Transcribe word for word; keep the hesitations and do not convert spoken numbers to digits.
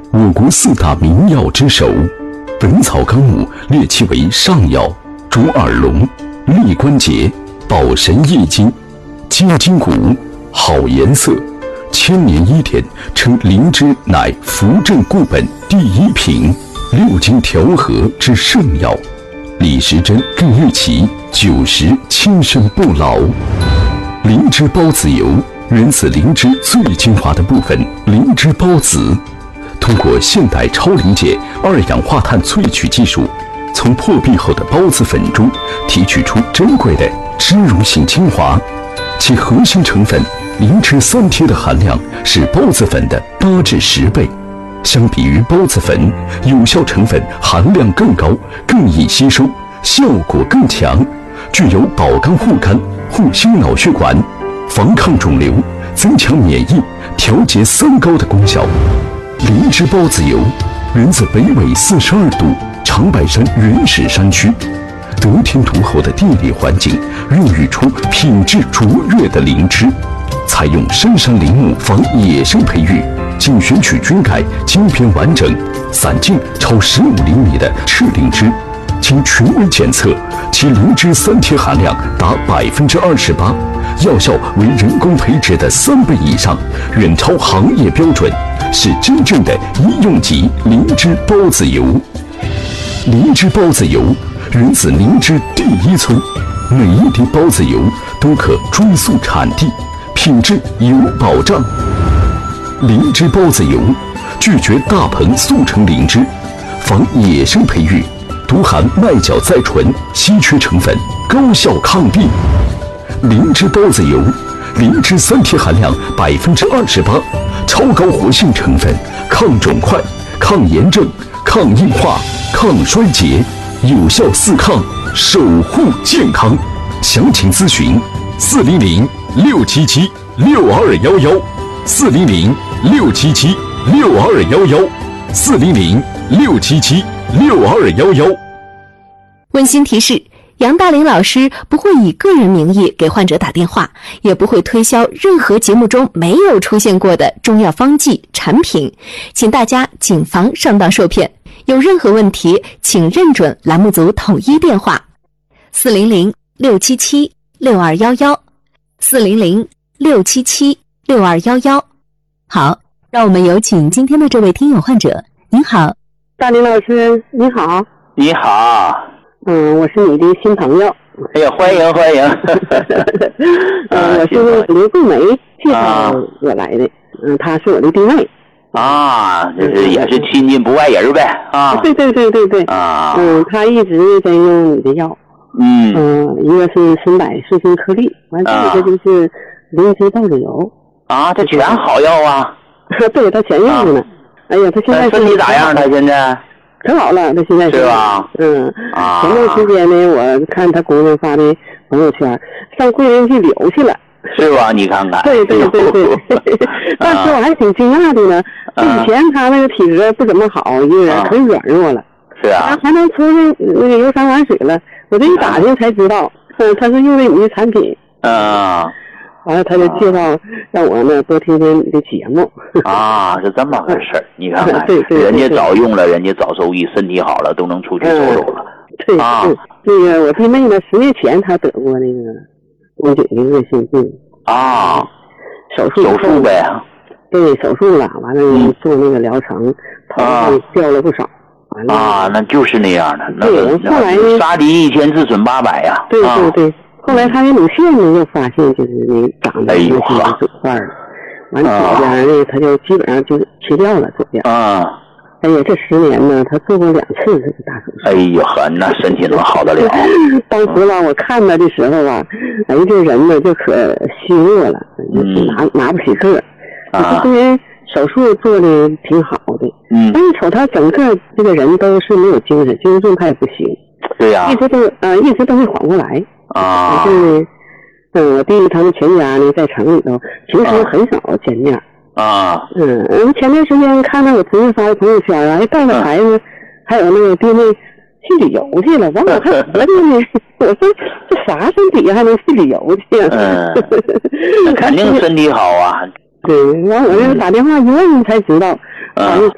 我国四大名药之首，《本草纲目》列其为上药，主耳聋、利关节、保神益精、精筋骨、好颜色。千年医典称灵芝乃扶正固本第一品，六经调和之圣药。李时珍更誉其九十轻身不老。灵芝孢子油源自灵芝最精华的部分灵芝孢子，通过现代超临界二氧化碳萃取技术，从破壁后的孢子粉中提取出珍贵的脂溶性精华，其核心成分灵芝三萜的含量是孢子粉的八至十倍。相比于孢子粉，有效成分含量更高，更易吸收，效果更强，具有保肝护肝、护心脑血管、防抗肿瘤、增强免疫、调节三高的功效。灵芝孢子油源自北纬四十二度长白山原始山区，得天独厚的地理环境孕育出品质卓越的灵芝，采用深山林木仿野生培育，仅选取菌盖茎片完整、散茎超十五厘米的赤灵芝，经权威检测，其灵芝三萜含量达百分之二十八，药效为人工培植的三倍以上，远超行业标准，是真正的医用级灵芝孢子油。灵芝孢子油源自灵芝第一村，每一滴孢子油都可追溯产地，品质有保障。灵芝孢子油拒绝大棚速成灵芝，仿野生培育，独含麦角甾醇稀缺成分，高效抗病。灵芝孢子油灵芝三萜含量百分之二十八，超高活性成分，抗肿块、抗炎症、抗硬化、抗衰竭，有效四抗，守护健康。详情咨询四零零六七七六二幺幺，四零零六七七六二幺幺，四零零六七七六二幺幺。 温馨提示：杨大林老师不会以个人名义给患者打电话，也不会推销任何节目中没有出现过的中药方剂产品，请大家谨防上当受骗。有任何问题，请认准栏目组统一电话：四零零六七七六二幺幺，四零零六七七六二幺幺。好，让我们有请今天的这位听友患者。您好， 大林老师，你好。 你好。 嗯，我是你的新朋友。 哎呀，欢迎欢迎。 嗯，我是刘桂梅介绍我来的。嗯，他是我的弟妹。 啊，就是也是亲近不外人呗。啊， 对对对对对。 啊， 嗯，他一直在用你的药。 嗯。 嗯，一个是参柏四星颗粒，完了一个就是灵芝孢子油。 啊，这全好药啊。 对，他全用着呢。哎呀，他现在身体咋样？他现在？ 可好了，他现在是吧？ 嗯， 啊， 前段时间呢，我看他姑娘发的朋友圈，上桂林去旅游去了， 是吧？你看看， 对对对对，当时我还挺惊讶的呢。以前他那个体质不怎么好，一个人可软弱了， 是啊， 还能出去那个游山玩水了。我这一打听才知道，嗯，他是用的你的产品。 嗯。 完了，他就介绍让我呢多听听你的节目。 啊，是这么回事儿，你看看， 对对， 人家早用了，人家早受益，身体好了，都能出去走走了。 对啊， 那个我弟妹呢，十月前她得过那个宫颈的恶性病。 啊， 手术手术呗。 对，手术了，完了做那个疗程，头发掉了不少。完了啊，那就是那样的。那对，后来杀敌一千，自损八百呀。 对对对。后来他的乳腺呢，又发现就是那长得那些肿块了，完左边呢，他就基本上就切掉了左边。 啊， 哎呀，这十年呢，他做过两次这个大手术。 哎呀，很那身体能好得了。 当时吧，我看他的时候吧，哎，这人呢就可虚弱了，就是拿、嗯、拿不起个儿。啊，虽然手术做的挺好的，嗯，但是瞅他整个这个人都是没有精神，精神状态不行。 对呀、啊， 一直都呃一直都没缓过来啊。 但是，嗯，我弟弟他们全家呢在城里头，平时很少见面啊。 嗯，前段时间看到我侄子发的朋友圈啊，还带着孩子，还有那个弟妹去旅游去了。完了我还合计呢，我说这啥身体还能去旅游去？ 嗯，那肯定身体好啊。 对，完我这打电话一问才知道，啊。